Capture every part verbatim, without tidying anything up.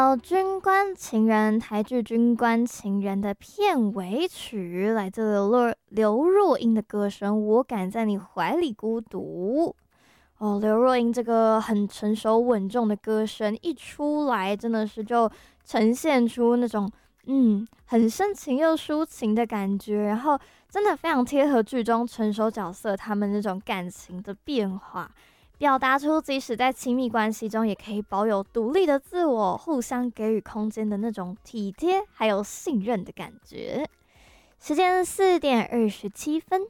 哦，《军官情人》台剧《军官情人》的片尾曲，来自刘若刘若英的歌声《我敢在你怀里孤独》。哦，刘若英这个很成熟稳重的歌声一出来，真的是就呈现出那种嗯很深情又抒情的感觉，然后真的非常贴合剧中成熟角色他们那种感情的变化。表达出即使在亲密关系中也可以保有独立的自我，互相给予空间的那种体贴还有信任的感觉。时间四点二十七分。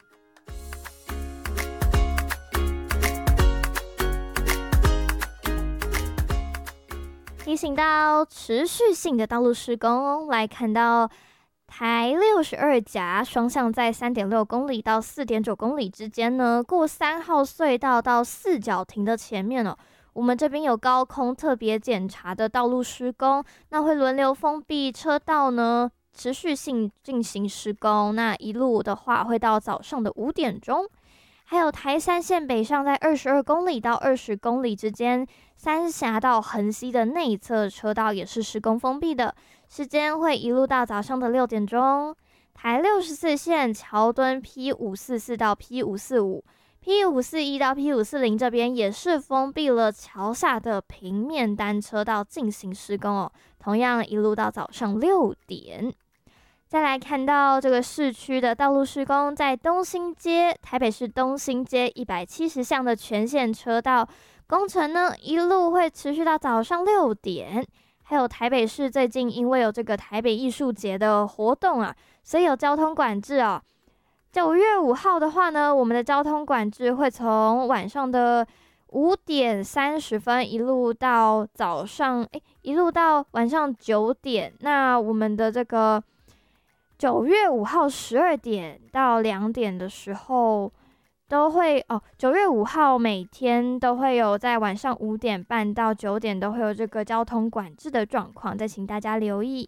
提醒到持续性的道路施工，来看到台六十二甲双向在 三点六公里到 四点九公里之间呢，过三号隧道到四角亭的前面哦，我们这边有高空特别检查的道路施工，那会轮流封闭车道呢，持续性进行施工，那一路的话会到早上的五点钟。还有台三线北上在二十二公里到二十公里之间，三峡到横溪的内侧车道也是施工封闭的，时间会一路到早上的六点钟。台六十四线桥墩 P 五四四 到 P 五四五、P 五四一 到 P 五四零 这边也是封闭了桥下的平面单车道进行施工哦，同样一路到早上六点。再来看到这个市区的道路施工，在东兴街、台北市东兴街一百七十巷的全线车道工程呢，一路会持续到早上六点。还有台北市最近因为有这个台北艺术节的活动啊，所以有交通管制哦。九月五号的话呢，我们的交通管制会从晚上的五点三十分一路到早上，诶，一路到晚上九点。那我们的这个九月五号十二点到两点的时候，都会哦。九月五号每天都会有在晚上五点半到九点都会有这个交通管制的状况，再请大家留意。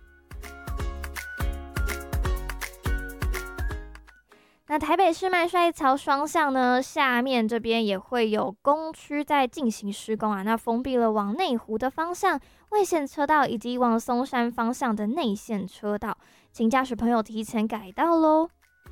那台北市麦帅桥双向呢，下面这边也会有工区在进行施工啊，那封闭了往内湖的方向外线车道以及往松山方向的内线车道，请驾驶朋友提前改道咯。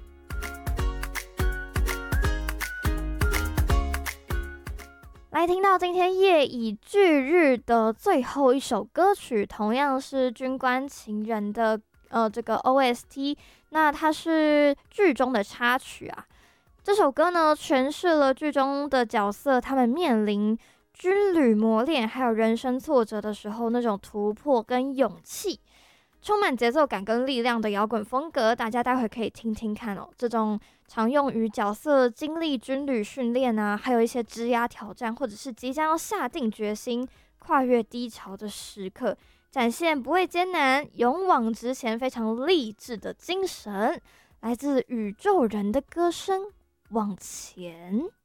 来听到今天夜以继日的最后一首歌曲，同样是军官情人的呃这个 O S T， 那它是剧中的插曲啊。这首歌呢诠释了剧中的角色他们面临军旅磨练还有人生挫折的时候那种突破跟勇气，充满节奏感跟力量的摇滚风格，大家待会可以听听看哦。这种常用于角色经历军旅训练啊，还有一些职涯挑战，或者是即将要下定决心跨越低潮的时刻，展现不畏艰难、勇往直前、非常励志的精神。来自宇宙人的歌声，往前。